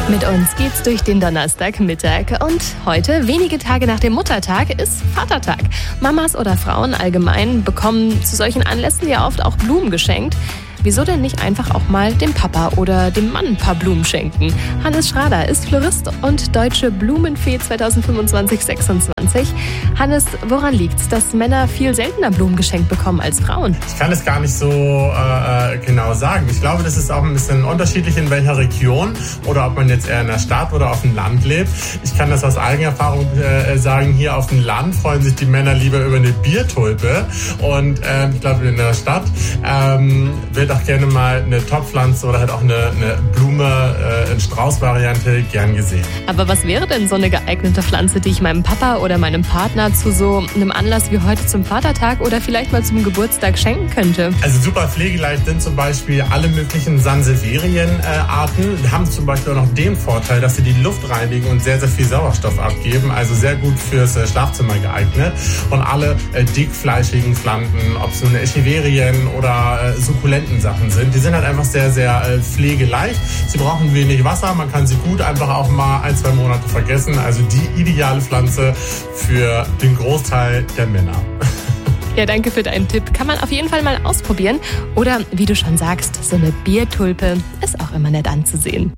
Mit uns geht's durch den Donnerstagmittag und heute, wenige Tage nach dem Muttertag, ist Vatertag. Mamas oder Frauen allgemein bekommen zu solchen Anlässen ja oft auch Blumen geschenkt. Wieso denn nicht einfach auch mal dem Papa oder dem Mann ein paar Blumen schenken? Hannes Schrader ist Florist und Deutsche Blumenfee 2025-26. Hannes, woran liegt's, dass Männer viel seltener Blumen geschenkt bekommen als Frauen? Ich kann es gar nicht so genau sagen. Ich glaube, das ist auch ein bisschen unterschiedlich, in welcher Region oder ob man jetzt eher in der Stadt oder auf dem Land lebt. Ich kann das aus eigener Erfahrung sagen, hier auf dem Land freuen sich die Männer lieber über eine Biertulpe. Und ich glaube, in der Stadt wird auch gerne mal eine Topfpflanze oder halt auch eine Blume in Straußvariante gern gesehen. Aber was wäre denn so eine geeignete Pflanze, die ich meinem Papa oder meinem Partner zu so einem Anlass wie heute zum Vatertag oder vielleicht mal zum Geburtstag schenken könnte? Also super pflegeleicht sind zum Beispiel alle möglichen Sanseverien-Arten. Haben zum Beispiel auch noch den Vorteil, dass sie die Luft reinigen und sehr, sehr viel Sauerstoff abgeben. Also sehr gut fürs Schlafzimmer geeignet. Und alle dickfleischigen Pflanzen, ob es so eine Echeverien oder Sukkulenten Sachen sind, die sind halt einfach sehr, sehr pflegeleicht. Sie brauchen wenig Wasser, man kann sie gut einfach auch mal 1-2 Monate vergessen. Also die ideale Pflanze für den Großteil der Männer. Ja, danke für deinen Tipp. Kann man auf jeden Fall mal ausprobieren. Oder wie du schon sagst, so eine Biertulpe ist auch immer nett anzusehen.